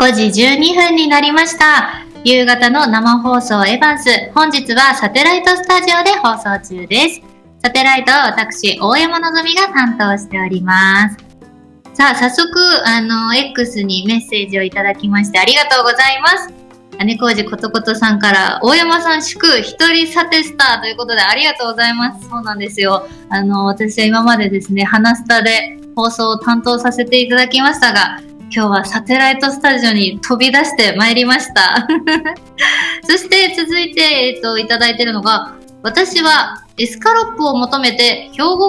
5時12分になりました。夕方の生放送エヴァンス。本日はサテライトスタジオで放送中です。サテライトは私、大山のぞみが担当しております。さあ、早速、X にメッセージをいただきましてありがとうございます。姉小路ことことさんから、大山さん祝一人サテスターということでありがとうございます。そうなんですよ。私は今までですね、ハナスタで放送を担当させていただきましたが、今日はサテライトスタジオに飛び出してまいりました。そして続いて、いただいているのが、私はエスカロップを求めて兵庫